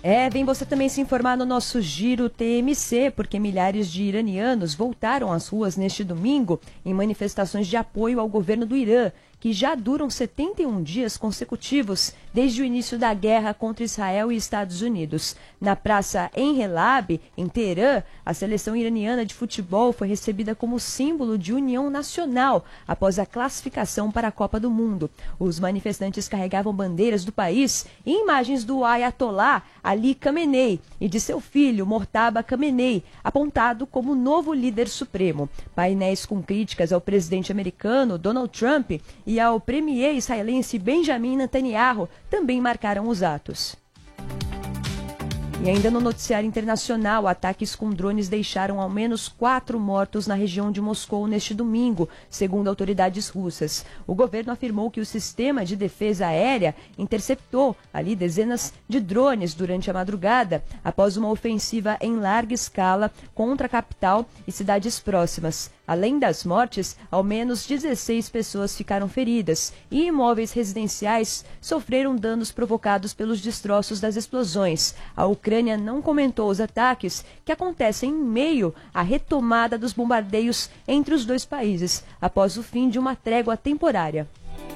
Vem você também se informar no nosso Giro TMC, porque milhares de iranianos voltaram às ruas neste domingo em manifestações de apoio ao governo do Irã, que já duram 71 dias consecutivos desde o início da guerra contra Israel e Estados Unidos. Na Praça Enrelab, em Teherã, a seleção iraniana de futebol foi recebida como símbolo de união nacional após a classificação para a Copa do Mundo. Os manifestantes carregavam bandeiras do país e imagens do Ayatollah Ali Khamenei e de seu filho, Mortaba Khamenei, apontado como novo líder supremo. Painéis com críticas ao presidente americano Donald Trump e ao premier israelense Benjamin Netanyahu também marcaram os atos. E ainda no noticiário internacional, ataques com drones deixaram ao menos 4 mortos na região de Moscou neste domingo, segundo autoridades russas. O governo afirmou que o sistema de defesa aérea interceptou ali dezenas de drones durante a madrugada, após uma ofensiva em larga escala contra a capital e cidades próximas. Além das mortes, ao menos 16 pessoas ficaram feridas e imóveis residenciais sofreram danos provocados pelos destroços das explosões. A Ucrânia não comentou os ataques que acontecem em meio à retomada dos bombardeios entre os dois países, após o fim de uma trégua temporária.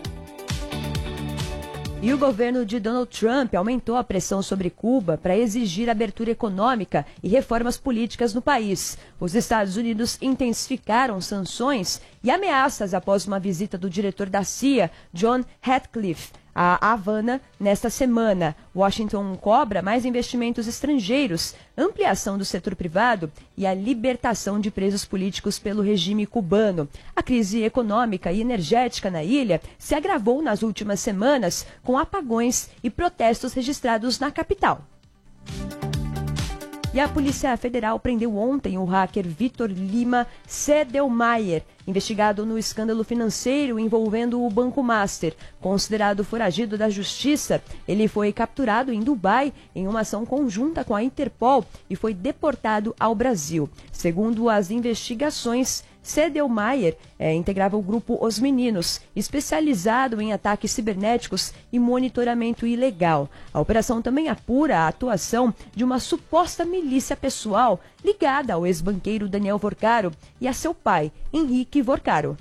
E o governo de Donald Trump aumentou a pressão sobre Cuba para exigir abertura econômica e reformas políticas no país. Os Estados Unidos intensificaram sanções e ameaças após uma visita do diretor da CIA, John Ratcliffe, a Havana nesta semana. Washington cobra mais investimentos estrangeiros, ampliação do setor privado e a libertação de presos políticos pelo regime cubano. A crise econômica e energética na ilha se agravou nas últimas semanas com apagões e protestos registrados na capital. E a Polícia Federal prendeu ontem o hacker Vitor Lima Sedelmaier, investigado no escândalo financeiro envolvendo o Banco Master. Considerado foragido da Justiça, ele foi capturado em Dubai em uma ação conjunta com a Interpol e foi deportado ao Brasil. Segundo as investigações, Sedelmaier integrava o grupo Os Meninos, especializado em ataques cibernéticos e monitoramento ilegal. A operação também apura a atuação de uma suposta milícia pessoal ligada ao ex-banqueiro Daniel Vorcaro e a seu pai, Henrique Vorcaro.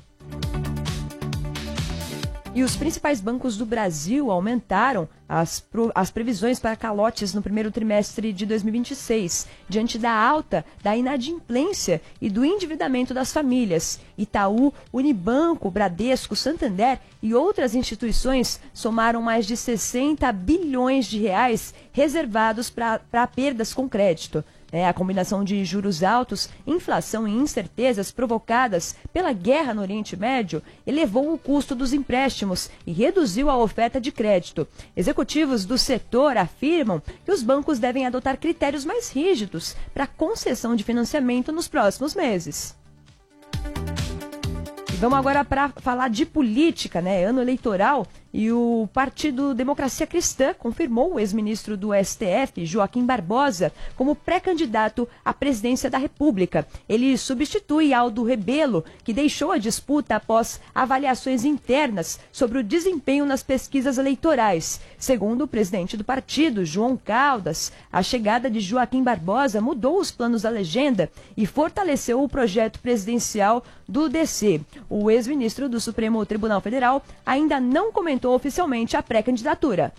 E os principais bancos do Brasil aumentaram as previsões para calotes no primeiro trimestre de 2026, diante da alta da inadimplência e do endividamento das famílias. Itaú, Unibanco, Bradesco, Santander e outras instituições somaram mais de 60 bilhões de reais reservados para perdas com crédito. A combinação de juros altos, inflação e incertezas provocadas pela guerra no Oriente Médio elevou o custo dos empréstimos e reduziu a oferta de crédito. Executivos do setor afirmam que os bancos devem adotar critérios mais rígidos para a concessão de financiamento nos próximos meses. Vamos agora para falar de política, ano eleitoral, e o Partido Democracia Cristã confirmou o ex-ministro do STF, Joaquim Barbosa, como pré-candidato à presidência da República. Ele substitui Aldo Rebelo, que deixou a disputa após avaliações internas sobre o desempenho nas pesquisas eleitorais. Segundo o presidente do partido, João Caldas, a chegada de Joaquim Barbosa mudou os planos da legenda e fortaleceu o projeto presidencial do DC. O ex-ministro do Supremo Tribunal Federal ainda não comentou oficialmente a pré-candidatura.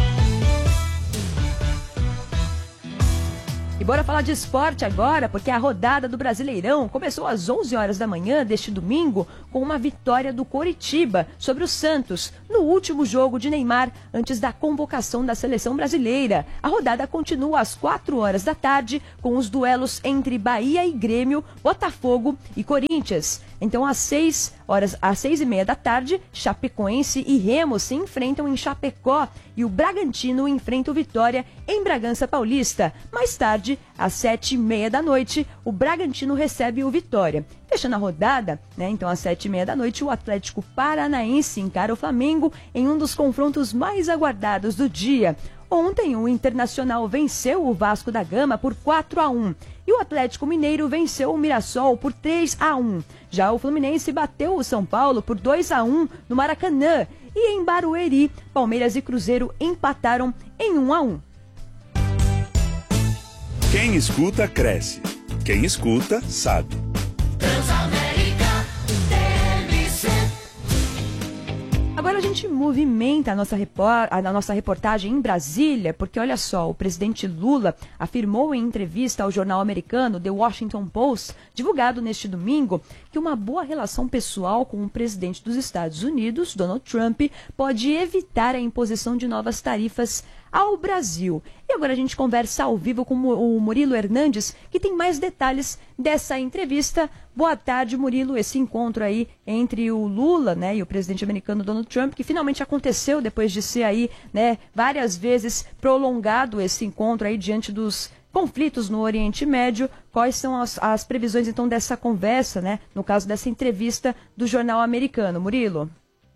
E bora falar de esporte agora, porque a rodada do Brasileirão começou às 11 horas da manhã deste domingo com uma vitória do Coritiba sobre o Santos, no último jogo de Neymar antes da convocação da seleção brasileira. A rodada continua às 4 horas da tarde com os duelos entre Bahia e Grêmio, Botafogo e Corinthians. Então, às 6h30 da tarde, Chapecoense e Remo se enfrentam em Chapecó e o Bragantino enfrenta o Vitória em Bragança Paulista. Mais tarde, às 7h30 da noite, o Bragantino recebe o Vitória. Fechando a rodada, então às 7h30 da noite, o Atlético Paranaense encara o Flamengo em um dos confrontos mais aguardados do dia. Ontem, o Internacional venceu o Vasco da Gama por 4-1 e o Atlético Mineiro venceu o Mirassol por 3-1. Já o Fluminense bateu o São Paulo por 2-1 no Maracanã e em Barueri, Palmeiras e Cruzeiro empataram em 1-1. Quem escuta, cresce. Quem escuta, sabe. Agora a gente movimenta a nossa reportagem em Brasília, porque olha só, o presidente Lula afirmou em entrevista ao jornal americano The Washington Post, divulgado neste domingo, que uma boa relação pessoal com o presidente dos Estados Unidos, Donald Trump, pode evitar a imposição de novas tarifas ao Brasil. E agora a gente conversa ao vivo com o Murilo Hernandes, que tem mais detalhes dessa entrevista. Boa tarde, Murilo. Esse encontro aí entre o Lula, né, e o presidente americano Donald Trump, que finalmente aconteceu depois de ser aí, né, várias vezes prolongado esse encontro aí diante dos conflitos no Oriente Médio. Quais são as previsões, então, dessa conversa, né, no caso dessa entrevista do jornal americano? Murilo?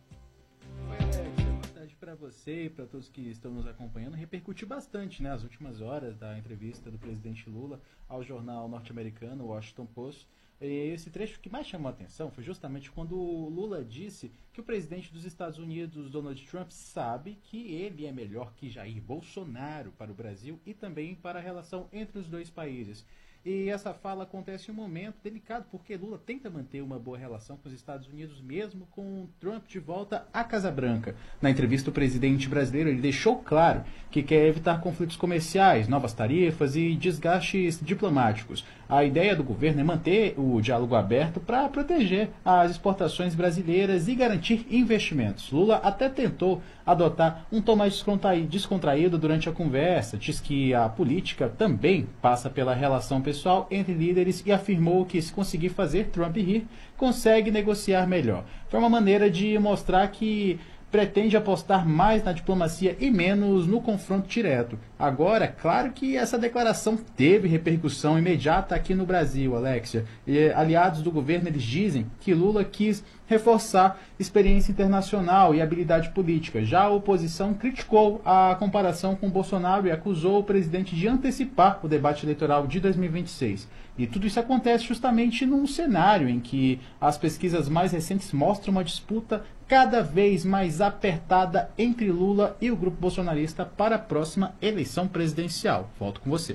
Para você e para todos que estão nos acompanhando, repercutiu bastante, né, as últimas horas da entrevista do presidente Lula ao jornal norte-americano Washington Post. E esse trecho que mais chamou a atenção foi justamente quando o Lula disse que o presidente dos Estados Unidos, Donald Trump, sabe que ele é melhor que Jair Bolsonaro para o Brasil e também para a relação entre os dois países. E essa fala acontece em um momento delicado, porque Lula tenta manter uma boa relação com os Estados Unidos, mesmo com Trump de volta à Casa Branca. Na entrevista, o presidente brasileiro ele deixou claro que quer evitar conflitos comerciais, novas tarifas e desgastes diplomáticos. A ideia do governo é manter o diálogo aberto para proteger as exportações brasileiras e garantir investimentos. Lula até tentou adotar um tom mais descontraído durante a conversa, diz que a política também passa pela relação pessoal entre líderes e afirmou que, se conseguir fazer Trump rir, consegue negociar melhor. Foi uma maneira de mostrar que pretende apostar mais na diplomacia e menos no confronto direto. Agora, claro que essa declaração teve repercussão imediata aqui no Brasil, Alexia. E aliados do governo eles dizem que Lula quis reforçar experiência internacional e habilidade política. Já a oposição criticou a comparação com Bolsonaro e acusou o presidente de antecipar o debate eleitoral de 2026. E tudo isso acontece justamente num cenário em que as pesquisas mais recentes mostram uma disputa cada vez mais apertada entre Lula e o grupo bolsonarista para a próxima eleição presidencial. Volto com você.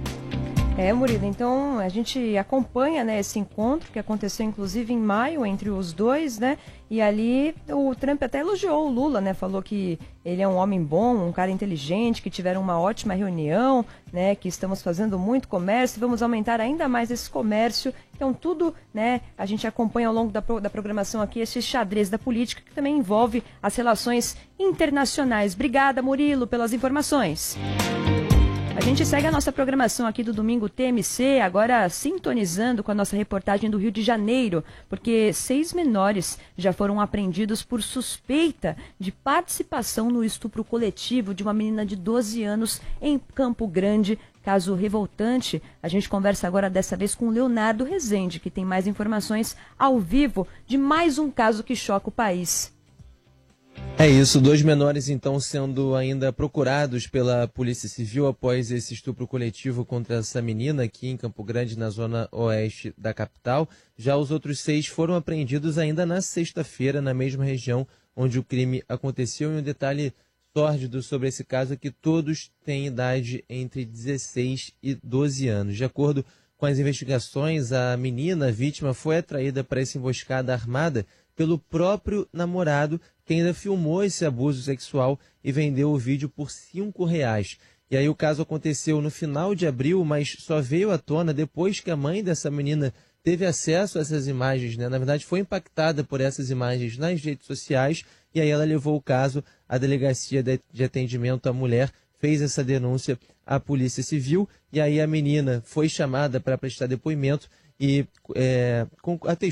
Murilo, então a gente acompanha, né, esse encontro que aconteceu inclusive em maio entre os dois, né, e ali o Trump até elogiou o Lula, né, falou que ele é um homem bom, um cara inteligente, que tiveram uma ótima reunião, né, que estamos fazendo muito comércio e vamos aumentar ainda mais esse comércio. Então tudo, né, a gente acompanha ao longo da programação aqui esse xadrez da política que também envolve as relações internacionais. Obrigada, Murilo, pelas informações. A gente segue a nossa programação aqui do Domingo TMC, agora sintonizando com a nossa reportagem do Rio de Janeiro, porque 6 menores já foram apreendidos por suspeita de participação no estupro coletivo de uma menina de 12 anos em Campo Grande. Caso revoltante. A gente conversa agora dessa vez com o Leonardo Rezende, que tem mais informações ao vivo de mais um caso que choca o país. É isso, 2 menores então sendo ainda procurados pela Polícia Civil após esse estupro coletivo contra essa menina aqui em Campo Grande, na zona oeste da capital. Já os outros 6 foram apreendidos ainda na sexta-feira, na mesma região onde o crime aconteceu. E um detalhe sórdido sobre esse caso é que todos têm idade entre 16 e 12 anos. De acordo com as investigações, a menina, a vítima, foi atraída para essa emboscada armada pelo próprio namorado, que ainda filmou esse abuso sexual e vendeu o vídeo por R$5. E aí o caso aconteceu no final de abril, mas só veio à tona depois que a mãe dessa menina teve acesso a essas imagens, né? Na verdade, foi impactada por essas imagens nas redes sociais, e aí ela levou o caso à Delegacia de Atendimento à Mulher, fez essa denúncia à Polícia Civil, e aí a menina foi chamada para prestar depoimento e